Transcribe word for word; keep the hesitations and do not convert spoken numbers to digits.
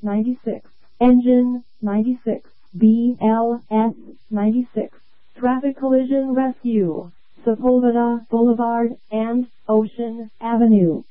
ninety-six, engine, ninety-six, B L S, ninety-six, traffic collision rescue, Sepulveda Boulevard and Ocean Avenue.